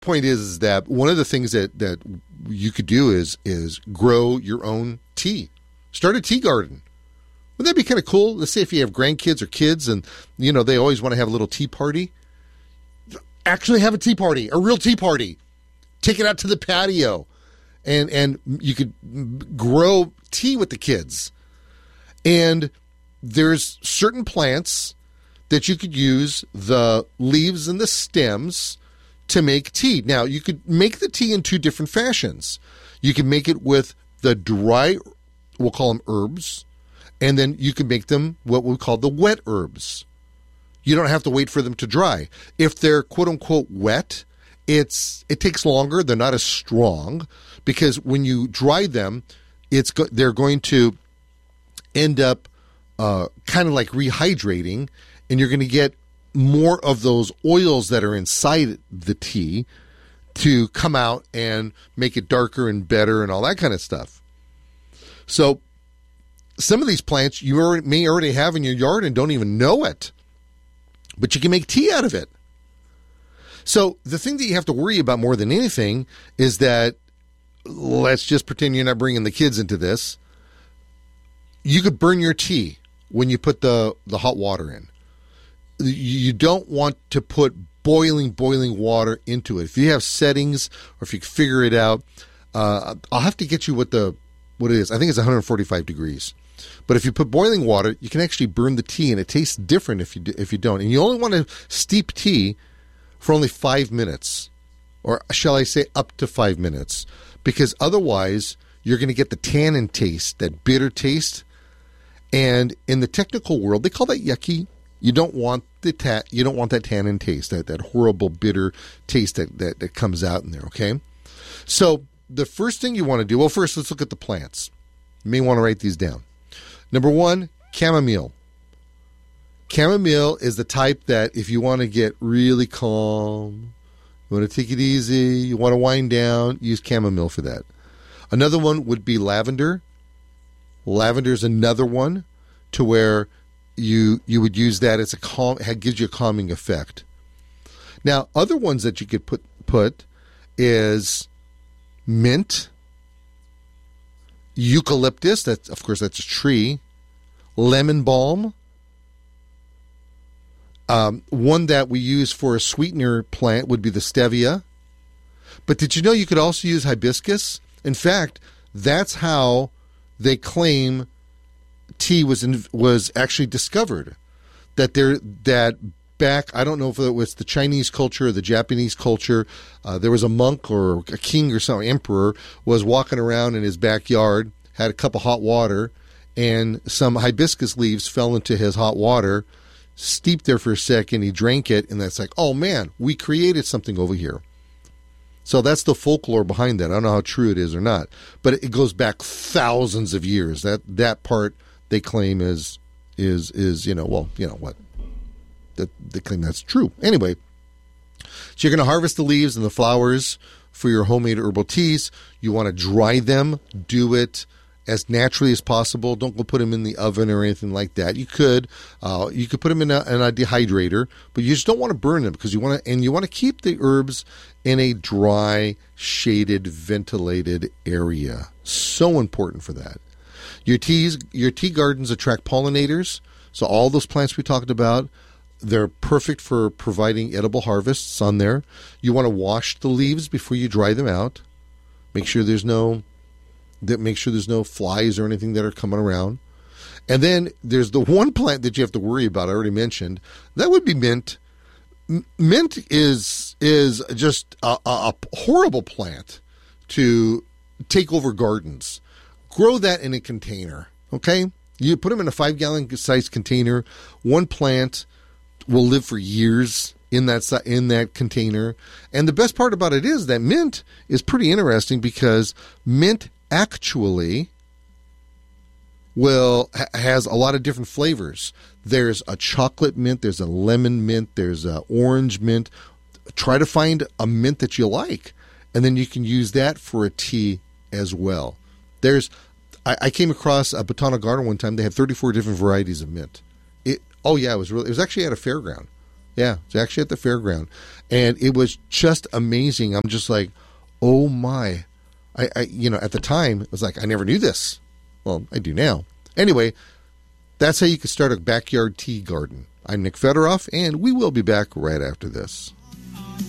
point is that one of the things that you could do is grow your own tea. Start a tea garden. Wouldn't that be kind of cool? Let's say if you have grandkids or kids and, they always want to have a little tea party. Actually have a tea party, a real tea party. Take it out to the patio. And you could grow tea with the kids. And there's certain plants that you could use the leaves and the stems to make tea. Now, you could make the tea in two different fashions. You can make it with the dry, we'll call them herbs, and then you can make them what we call the wet herbs. You don't have to wait for them to dry. If they're quote-unquote wet, it takes longer. They're not as strong because when you dry them, they're going to end up kind of like rehydrating, and you're going to get more of those oils that are inside the tea to come out and make it darker and better and all that kind of stuff. So some of these plants you may already have in your yard and don't even know it, but you can make tea out of it. So the thing that you have to worry about more than anything is that, let's just pretend you're not bringing the kids into this. You could burn your tea when you put the hot water in. You don't want to put boiling water into it. If you have settings or if you can figure it out, I'll have to get you what it is. I think it's 145 degrees. But if you put boiling water, you can actually burn the tea, and it tastes different if you don't. And you only want to steep tea for only 5 minutes, or shall I say up to 5 minutes, because otherwise you're going to get the tannin taste, that bitter taste. And in the technical world, they call that yucky. You don't want you don't want that tannin taste, that horrible bitter taste that comes out in there, okay? So the first thing you want to do, well, first let's look at the plants. You may want to write these down. Number 1, chamomile. Chamomile is the type that if you want to get really calm, you want to take it easy, you want to wind down, use chamomile for that. Another one would be lavender. Lavender is another one to where you would use that as it gives you a calming effect. Now, other ones that you could put is mint, eucalyptus, that's a tree, lemon balm. One that we use for a sweetener plant would be the stevia. But did you know you could also use hibiscus? In fact, that's how they claim tea was actually discovered. That back, I don't know if it was the Chinese culture or the Japanese culture, there was a monk or a king or some emperor was walking around in his backyard, had a cup of hot water, and some hibiscus leaves fell into his hot water, steeped there for a second, he drank it, and that's like, oh man, we created something over here. So that's the folklore behind that. I don't know how true it is or not, but it goes back thousands of years. That part they claim is what? That they claim that's true. Anyway, so you're going to harvest the leaves and the flowers for your homemade herbal teas. You want to dry them. Do it as naturally as possible. Don't go put them in the oven or anything like that. You could put them in a dehydrator, but you just don't want to burn them because you want to keep the herbs in a dry, shaded, ventilated area. So important for that. Your tea gardens attract pollinators. So all those plants we talked about, they're perfect for providing edible harvests on there. You want to wash the leaves before you dry them out. Make sure there's no flies or anything that are coming around. And then there's the one plant that you have to worry about, I already mentioned. That would be mint. Mint is just a horrible plant to take over gardens. Grow that in a container, okay? You put them in a 5-gallon size container. One plant will live for years in that container. And the best part about it is that mint is pretty interesting because mint actually has a lot of different flavors. There's a chocolate mint, there's a lemon mint, there's a orange mint. Try to find a mint that you like, and then you can use that for a tea as well. I came across a Botanical Garden one time. They had 34 different varieties of mint. It was actually at a fairground. Yeah, it's actually at the fairground. And it was just amazing. I'm just like, oh my. I at the time, it was like, I never knew this. Well, I do now. Anyway, that's how you can start a backyard tea garden. I'm Nick Federoff, and we will be back right after this.